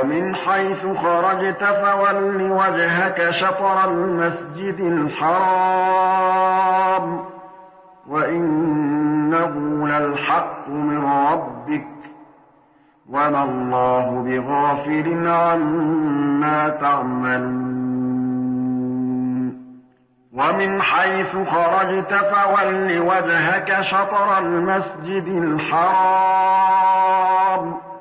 ومن حيث خرجت فول وجهك شطر المسجد الحرام وإنه للحق من ربك وما الله بغافل عما تعملون ومن حيث خرجت فول وجهك شطر المسجد الحرام